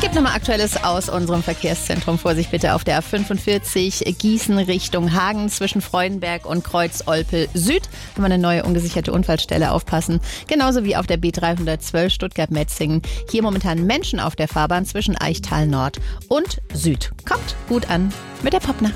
gibt nochmal Aktuelles aus unserem Verkehrszentrum. Vorsicht bitte auf der A45 Gießen Richtung Hagen zwischen Freudenberg und Kreuz-Olpe Süd. Haben wir eine neue ungesicherte Unfallstelle, aufpassen. Genauso wie auf der B312 Stuttgart-Metzingen. Hier momentan Menschen auf der Fahrbahn zwischen Eichtal Nord und Süd. Kommt gut an mit der Popnacht.